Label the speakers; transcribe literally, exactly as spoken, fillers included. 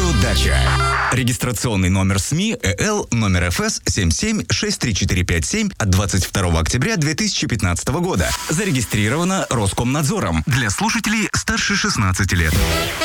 Speaker 1: Радиодача. Регистрационный номер СМИ ЭЛ номер эф эс семь семь шесть три четыре пять семь от двадцать второго октября две тысячи пятнадцатого года. Зарегистрировано Роскомнадзором для слушателей старше шестнадцати лет.